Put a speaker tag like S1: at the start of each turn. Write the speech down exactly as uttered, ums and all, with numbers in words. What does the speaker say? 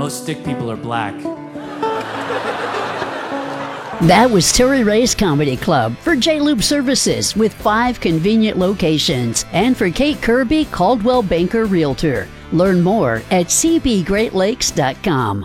S1: Most stick people are black.
S2: That was Terry Ray's Comedy Club for J-Loop Services with five convenient locations. And for Kate Kirby, Caldwell Banker Realtor. Learn more at c b great lakes dot com.